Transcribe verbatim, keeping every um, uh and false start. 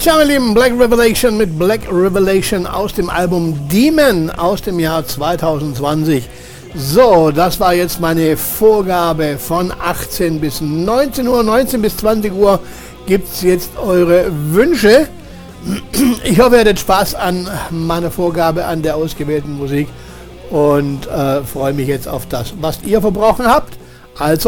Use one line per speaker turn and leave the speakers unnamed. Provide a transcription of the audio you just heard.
Tja, meine Lieben, Black Revelation mit Black Revelation aus dem Album Demon aus dem Jahr zwanzig zwanzig. So, das war jetzt meine Vorgabe von achtzehn bis neunzehn Uhr, neunzehn bis zwanzig Uhr gibt es jetzt eure Wünsche. Ich hoffe, ihr hattet Spaß an meiner Vorgabe, an der ausgewählten Musik und äh, freue mich jetzt auf das, was ihr verbrochen habt. Also